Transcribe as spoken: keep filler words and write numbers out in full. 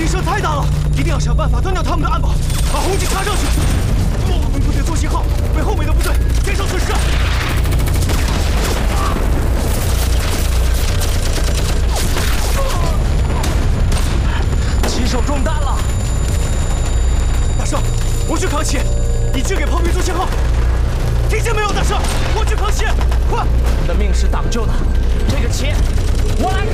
敌声太大了，一定要想办法断掉他们的暗堡，把红警插上去。我们部队做信号，为后面的部队减少损失。 旗手中弹了。 大圣，我去扛旗，你去给炮兵做信号。听见没有，大圣？我去扛旗，快！ 你的命是党救的，这个旗我来